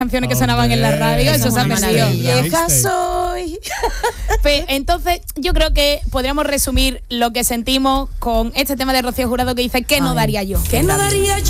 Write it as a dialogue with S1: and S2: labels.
S1: canciones que sonaban en la radio, eso se ha perdido.
S2: Vieja soy.
S1: Pues, entonces, yo creo que podríamos resumir lo que sentimos con este tema de Rocío Jurado que dice, ¿qué no daría yo?
S2: ¿Qué no daría yo?